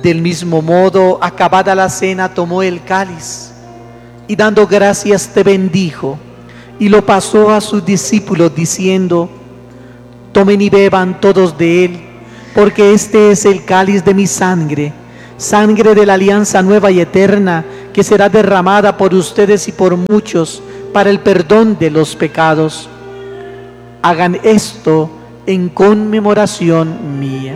Del mismo modo, acabada la cena, tomó el cáliz y dando gracias te bendijo y lo pasó a sus discípulos diciendo: tomen y beban todos de él, porque este es el cáliz de mi sangre, sangre de la alianza nueva y eterna, que será derramada por ustedes y por muchos para el perdón de los pecados. Hagan esto en conmemoración mía.